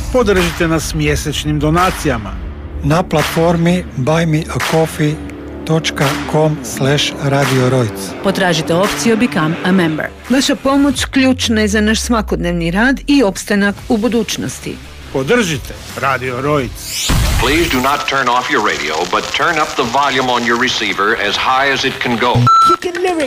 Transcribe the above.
Podržite nas mjesečnim donacijama na platformi buymeacoffee.com/Radio Rojc. Potražite opciju Become a Member. Vaša pomoć ključna je za naš svakodnevni rad i opstanak u budućnosti. Podržite Radio Rojc. Please do not turn off your radio, but turn up the volume on your receiver as high as it can go. Kicking lyrics